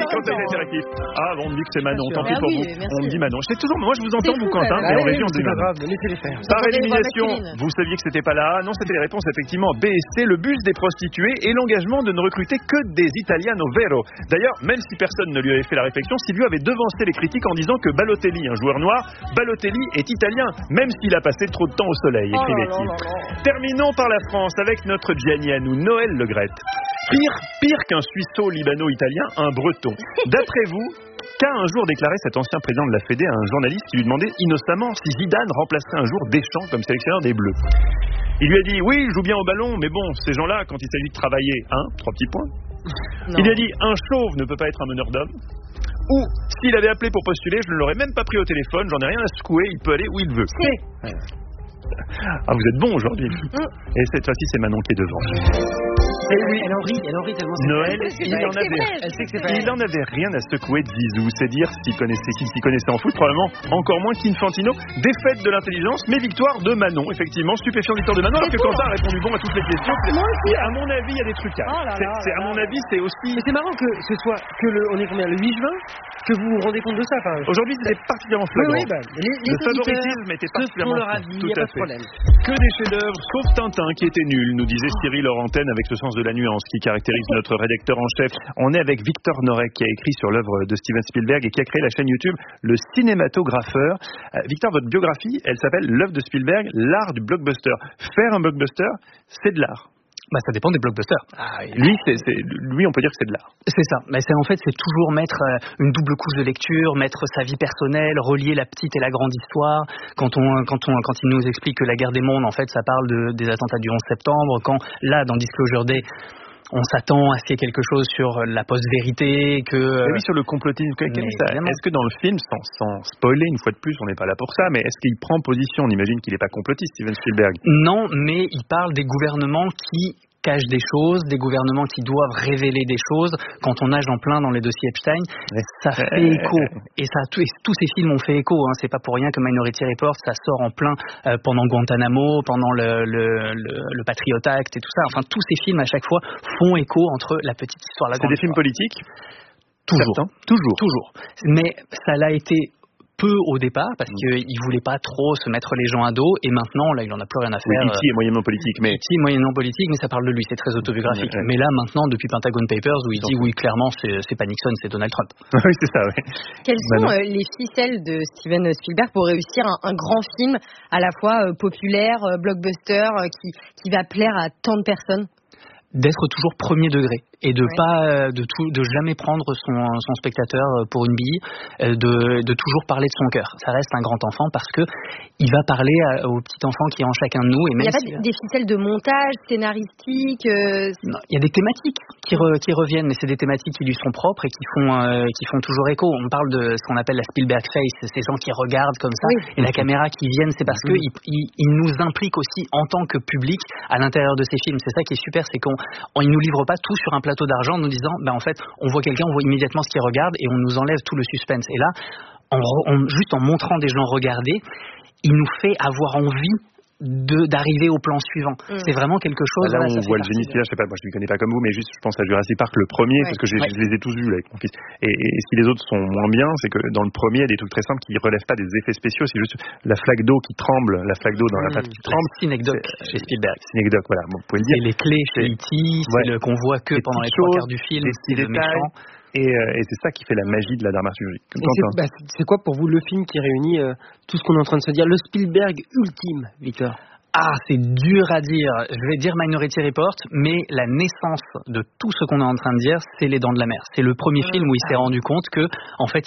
conseil interactif. Ah, bon, on me dit que c'est Manon, tant pis pour vous. Merci. On me dit Manon. Moi, je vous entends, vous, Quentin, mais en région, on dit Manon. Laissez-les faire. Par élimination, vous saviez que c'était pas là. Non, c'était les réponses, effectivement. B et C, le bus des prostituées et l'engagement de ne recruter que des Italiano Vero. D'ailleurs, même si personne ne lui avait fait la réflexion, Silvio avait devancé les critiques en disant que Balotelli, un joueur noir, Balotelli est italien, même s'il a passé trop de temps au soleil, écrivait-il. Terminons par la France avec notre Gianni à nous, Noël Le Graët. Pire qu'un Suisseau-Libano-Italien, un Breton. D'après vous, qu'a un jour déclaré cet ancien président de la Fédé à un journaliste qui lui demandait innocemment si Zidane remplacerait un jour Deschamps comme sélectionneur des Bleus. Il lui a dit, oui, il joue bien au ballon, mais bon, ces gens-là, quand il s'agit de travailler, 3 petits points. Non. Il a dit, un chauve ne peut pas être un meneur d'hommes. Ou, s'il avait appelé pour postuler, je ne l'aurais même pas pris au téléphone, j'en ai rien à secouer, il peut aller où il veut. Ah, vous êtes bon aujourd'hui. Et cette fois-ci, c'est Manon qui est devant. Et oui, elle en rit tellement. Noël, il en avait rien à secouer de Zizou. C'est dire s'il s'y connaissait en foot, probablement encore moins qu'Infantino. Défaite de l'intelligence, mais victoire de Manon. Effectivement, stupéfiante victoire de Manon, alors que Quentin a répondu bon à toutes les questions. Et à mon avis, il y a des trucages. À mon avis, c'est aussi. Mais c'est marrant que ce soit on est combien, le 8 juin, que vous vous rendez compte de ça. Aujourd'hui, c'était particulièrement flagrant. Oui, le favoritisme était particulièrement leur avis, tout à à fait. problème. Que des chefs-d'œuvre, sauf Tintin qui était nul, nous disait Cyril Laurentène avec ce sens de la nuance qui caractérise notre rédacteur en chef. On est avec Victor Norek qui a écrit sur l'œuvre de Steven Spielberg et qui a créé la chaîne YouTube Le Cinématographeur. Victor, votre biographie, elle s'appelle L'œuvre de Spielberg, l'art du blockbuster. Faire un blockbuster, c'est de l'art. Ça dépend des blockbusters. Lui, on peut dire que c'est de l'art. C'est ça. C'est toujours mettre une double couche de lecture, mettre sa vie personnelle, relier la petite et la grande histoire. Quand il nous explique que la guerre des mondes, en fait, ça parle des attentats du 11 septembre. Quand, là, dans Disclosure Day, on s'attend à ce qu'il y ait quelque chose sur la post-vérité, oui, sur le complotisme. Est-ce que dans le film, sans spoiler, une fois de plus, on n'est pas là pour ça, mais est-ce qu'il prend position? On imagine qu'il n'est pas complotiste, Steven Spielberg. Non, mais il parle des gouvernements qui cachent des choses, des gouvernements qui doivent révéler des choses. Quand on nage en plein dans les dossiers Epstein, ça fait écho. Et tous ces films ont fait écho. C'est pas pour rien que Minority Report, ça sort en plein pendant Guantanamo, pendant le Patriot Act et tout ça. Enfin, tous ces films à chaque fois font écho entre la petite histoire, la grande histoire. C'est des films politiques? Toujours. Mais ça l'a été peu au départ parce qu'il voulait pas trop se mettre les gens à dos, et maintenant là il en a plus rien à faire. E.T. est moyennement politique, mais ça parle de lui, c'est très autobiographique. Mais là maintenant, depuis Pentagon Papers, où il dit oui clairement c'est pas Nixon, c'est Donald Trump. Oui, c'est ça. Oui. Quelles sont les ficelles de Steven Spielberg pour réussir un grand film à la fois populaire, blockbuster, qui va plaire à tant de personnes? D'être toujours premier degré et de jamais prendre son spectateur pour une bille, de toujours parler de son cœur. Ça reste un grand enfant parce que il va parler aux petits enfants qui est en chacun de nous. Et même il n'y a pas des ficelles de montage, scénaristiques. Non, il y a des thématiques qui reviennent, mais c'est des thématiques qui lui sont propres et qui font toujours écho. On parle de ce qu'on appelle la Spielberg face, ces gens qui regardent comme ça et la caméra qui viennent, c'est parce que il nous implique aussi en tant que public à l'intérieur de ces films. C'est ça qui est super, c'est il nous livre pas tout sur un plateau d'argent en nous disant en fait on voit quelqu'un, on voit immédiatement ce qu'il regarde et on nous enlève tout le suspense. Et là, juste en montrant des gens regarder, il nous fait avoir envie d'arriver au plan suivant. C'est vraiment quelque chose. Là, on voit le génie. Je sais pas, moi je ne connais pas comme vous, mais juste je pense à Jurassic Park, le premier, parce que je les ai tous vus là, avec mon fils. Et si les autres sont moins bien, c'est que dans le premier, il y a des trucs très simples qui ne relèvent pas des effets spéciaux. C'est juste la flaque d'eau qui tremble, la flaque d'eau dans la pâte qui tremble. Synecdoche chez Spielberg. Synecdoche, voilà. Vous pouvez le dire. C'est les clés chez E.T. C'est qu'on voit que pendant les 3 quarts du film. C'est le méchant. Et c'est ça qui fait la magie de la dramaturgie. C'est quoi pour vous le film qui réunit tout ce qu'on est en train de se dire, le Spielberg ultime, Victor? C'est dur à dire. Je vais dire Minority Report, mais la naissance de tout ce qu'on est en train de dire, c'est Les Dents de la Mer. C'est le premier film où il s'est rendu compte que, en fait,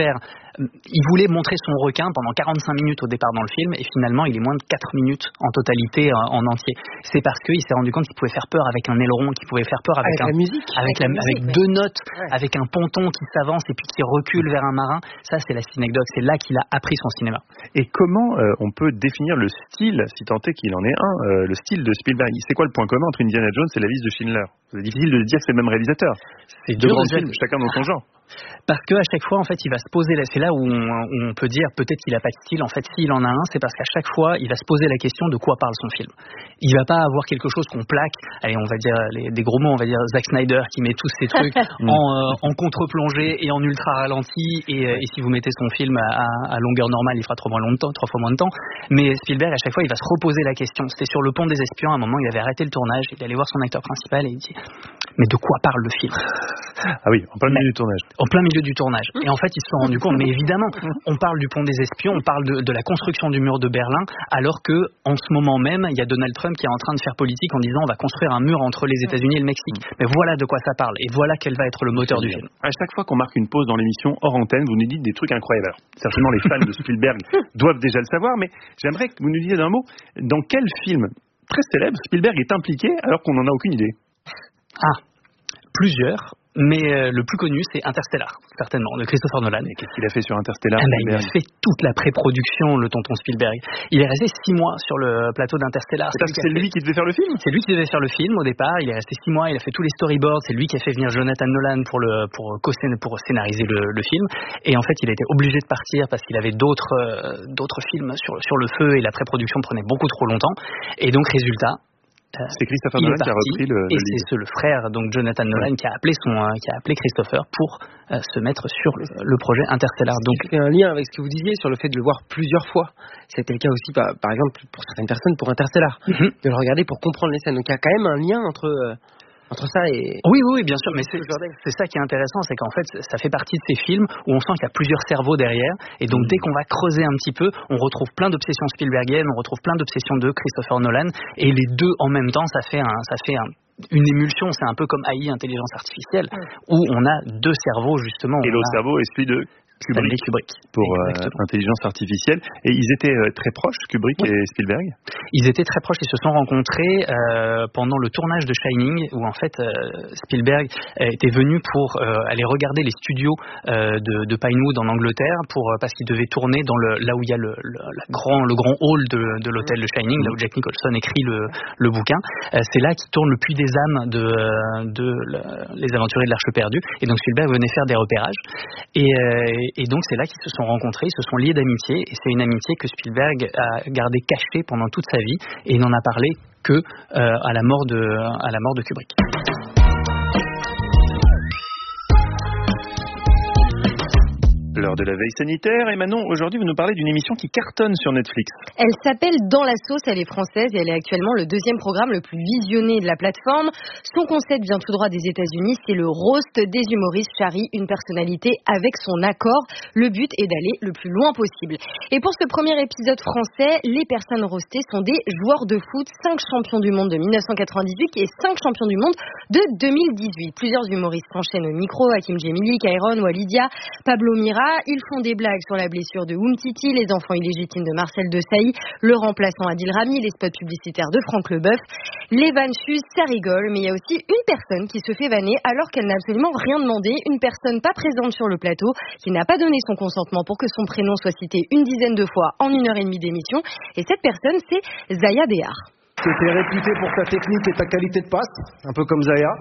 il voulait montrer son requin pendant 45 minutes au départ dans le film, et finalement, il est moins de 4 minutes en totalité, en entier. C'est parce qu'il s'est rendu compte qu'il pouvait faire peur avec un aileron, qu'il pouvait faire peur avec la musique, avec 2 notes, avec un ponton qui s'avance et puis qui recule vers un marin. Ça, c'est la synecdoche. C'est là qu'il a appris son cinéma. Et comment on peut définir le style, si tant est qu'il en est un, le style de Spielberg? C'est quoi le point commun entre Indiana Jones et La liste de Schindler? C'est difficile de dire que c'est le même réalisateur. C'est deux grands films, chacun dans son genre. Parce que à chaque fois, en fait, il va se poser. C'est là où on peut dire peut-être qu'il a pas de style. En fait, s'il en a un, c'est parce qu'à chaque fois, il va se poser la question de quoi parle son film. Il va pas avoir quelque chose qu'on plaque. Allez, on va dire des gros mots. On va dire Zack Snyder qui met tous ses trucs en contre-plongée et en ultra ralenti. Et si vous mettez son film à longueur normale, il fera 3 fois moins de temps. Mais Spielberg, à chaque fois, il va se reposer la question. C'était sur Le Pont des Espions. À un moment, il avait arrêté le tournage. Il allait voir son acteur principal et il dit mais de quoi parle le film? Ah oui, en plein milieu du tournage. En plein milieu du tournage. Et en fait, ils se sont rendus compte, mais évidemment, on parle du Pont des Espions, on parle de la construction du mur de Berlin, alors que en ce moment même, il y a Donald Trump qui est en train de faire politique en disant on va construire un mur entre les États-Unis et le Mexique. Mais voilà de quoi ça parle, et voilà quel va être le moteur du film. À chaque fois qu'on marque une pause dans l'émission hors antenne, vous nous dites des trucs incroyables. Alors, certainement, les fans de Spielberg doivent déjà le savoir, mais j'aimerais que vous nous disiez d'un mot, dans quel film très célèbre Spielberg est impliqué alors qu'on n'en a aucune idée? Plusieurs, mais le plus connu c'est Interstellar, certainement, de Christopher Nolan. Et qu'est-ce qu'il a fait sur Interstellar? Il a fait toute la pré-production, le tonton Spielberg. Il est resté 6 mois sur le plateau d'Interstellar. C'est lui qui devait faire le film? C'est lui qui devait faire le film au départ. Il est resté 6 mois, il a fait tous les storyboards. C'est lui qui a fait venir Jonathan Nolan pour scénariser le film. Et en fait, il a été obligé de partir parce qu'il avait d'autres films sur le feu et la pré-production prenait beaucoup trop longtemps. Et donc, résultat. C'est Christopher Nolan qui a repris le livre. Et c'est le frère, donc Jonathan Nolan, qui a appelé Christopher pour se mettre sur le projet Interstellar. Donc, il y a un lien avec ce que vous disiez sur le fait de le voir plusieurs fois. C'était le cas aussi, par exemple, pour certaines personnes, pour Interstellar, de le regarder pour comprendre les scènes. Donc, il y a quand même un lien entre ça et... Oui, bien sûr, mais c'est ça qui est intéressant, c'est qu'en fait, ça fait partie de ces films où on sent qu'il y a plusieurs cerveaux derrière, et donc dès qu'on va creuser un petit peu, on retrouve plein d'obsessions Spielbergiennes, on retrouve plein d'obsessions de Christopher Nolan, et les deux en même temps, ça fait une émulsion, c'est un peu comme AI, intelligence artificielle, où on a deux cerveaux, justement. Et l'autre cerveau est celui de Kubrick. Pour intelligence artificielle. Et ils étaient très proches, Kubrick et Spielberg? Ils étaient très proches, ils se sont rencontrés pendant le tournage de Shining, où en fait Spielberg était venu pour aller regarder les studios de Pinewood en Angleterre, parce qu'il devait tourner dans là où il y a le grand hall de l'hôtel de Shining, là où Jack Nicholson écrit le bouquin. C'est là qu'il tourne le Puits des âmes de Les Aventuriers de l'Arche perdue. Et donc Spielberg venait faire des repérages. Et donc c'est là qu'ils se sont rencontrés, ils se sont liés d'amitié, et c'est une amitié que Spielberg a gardée cachée pendant toute sa vie, et il n'en a parlé que à la mort de Kubrick. L'heure de la veille sanitaire. Et Manon, aujourd'hui, vous nous parlez d'une émission qui cartonne sur Netflix. Elle s'appelle Dans la sauce, elle est française et elle est actuellement le 2e programme le plus visionné de la plateforme. Son concept vient tout droit des États-Unis, c'est le roast des humoristes charrie une personnalité avec son accord. Le but est d'aller le plus loin possible. Et pour ce premier épisode français, les personnes roastées sont des joueurs de foot, 5 champions du monde de 1998 et 5 champions du monde de 2018. Plusieurs humoristes s'enchaînent au micro, Hakim Djemili, Kairon, Walidia, Pablo Mira. Ils font des blagues sur la blessure de Umtiti, les enfants illégitimes de Marcel Desailly, le remplaçant Adil Rami, les spots publicitaires de Franck Leboeuf. Les vannes fusent, ça rigole, mais il y a aussi une personne qui se fait vanner alors qu'elle n'a absolument rien demandé, une personne pas présente sur le plateau, qui n'a pas donné son consentement pour que son prénom soit cité une dizaine de fois en 1h30 d'émission. Et cette personne, c'est Zaya Dehar. Tu étais réputé pour ta technique et ta qualité de passe, un peu comme Zaya.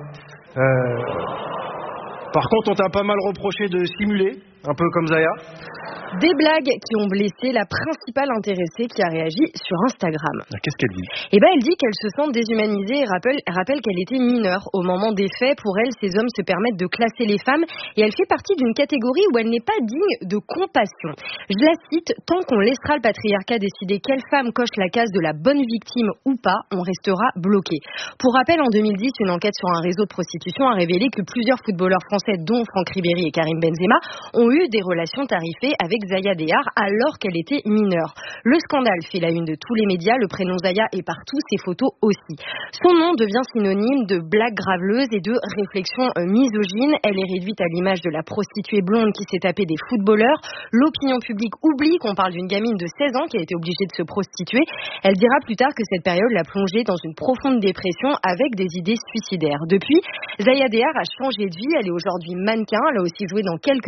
Par contre, on t'a pas mal reproché de simuler, un peu comme Zaya. Des blagues qui ont blessé la principale intéressée qui a réagi sur Instagram. Qu'est-ce qu'elle dit? Elle dit qu'elle se sent déshumanisée et rappelle qu'elle était mineure. Au moment des faits, pour elle, ces hommes se permettent de classer les femmes et elle fait partie d'une catégorie où elle n'est pas digne de compassion. Je la cite, tant qu'on laissera le patriarcat décider quelle femme coche la case de la bonne victime ou pas, on restera bloqué. Pour rappel, en 2010, une enquête sur un réseau de prostitution a révélé que plusieurs footballeurs français, dont Franck Ribéry et Karim Benzema, ont eu des relations tarifées avec Zaya Dehar alors qu'elle était mineure. Le scandale fait la une de tous les médias, le prénom Zaya est partout, ses photos aussi. Son nom devient synonyme de blague graveleuse et de réflexion misogyne. Elle est réduite à l'image de la prostituée blonde qui s'est tapée des footballeurs. L'opinion publique oublie qu'on parle d'une gamine de 16 ans qui a été obligée de se prostituer. Elle dira plus tard que cette période l'a plongée dans une profonde dépression avec des idées suicidaires. Depuis, Zaya Dehar a changé de vie, elle est aujourd'hui mannequin, elle a aussi joué dans quelques films, notamment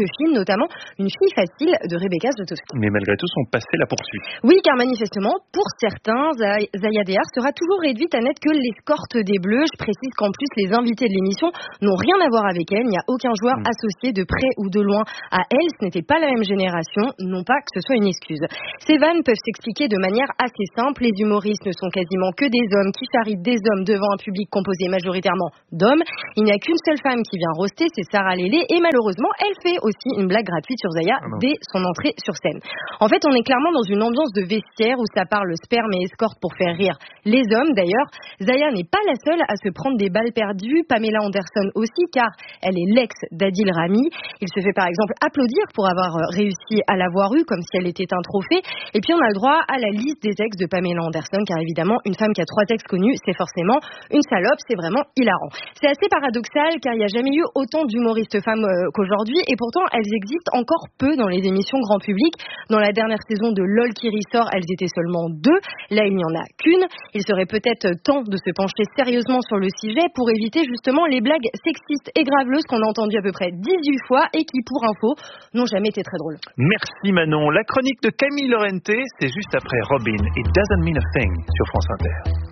notamment une fille facile de Rebecca Zlotowski. Mais malgré tout, son passé la poursuit. Oui, car manifestement, pour certains, Zaya Dehar sera toujours réduite à n'être que l'escorte des Bleus. Je précise qu'en plus, les invités de l'émission n'ont rien à voir avec elle. Il n'y a aucun joueur associé de près ou de loin à elle. Ce n'était pas la même génération. Non pas que ce soit une excuse. Ces vannes peuvent s'expliquer de manière assez simple. Les humoristes ne sont quasiment que des hommes qui charrient des hommes devant un public composé majoritairement d'hommes. Il n'y a qu'une seule femme qui vient roaster, c'est Sarah Lélé, et malheureusement, elle fait aussi une blague gratuite sur Zaya dès son entrée sur scène. En fait, on est clairement dans une ambiance de vestiaire où ça parle sperme et escorte pour faire rire les hommes. D'ailleurs, Zaya n'est pas la seule à se prendre des balles perdues, Pamela Anderson aussi, car elle est l'ex d'Adil Rami. Il se fait par exemple applaudir pour avoir réussi à l'avoir eu, comme si elle était un trophée. Et puis on a le droit à la liste des ex de Pamela Anderson, car évidemment, une femme qui a 3 ex connus, c'est forcément une salope, c'est vraiment hilarant. C'est assez paradoxal, car il n'y a jamais eu autant d'humoristes femmes qu'aujourd'hui, et pourtant elles existent encore peu dans les émissions grand public. Dans la dernière saison de LOL qui ressort, elles étaient seulement 2. Là, il n'y en a qu'une. Il serait peut-être temps de se pencher sérieusement sur le sujet pour éviter justement les blagues sexistes et graveleuses qu'on a entendues à peu près 18 fois et qui, pour info, n'ont jamais été très drôles. Merci Manon. La chronique de Camille Lorente, c'est juste après Robin et Doesn't Mean a Thing sur France Inter.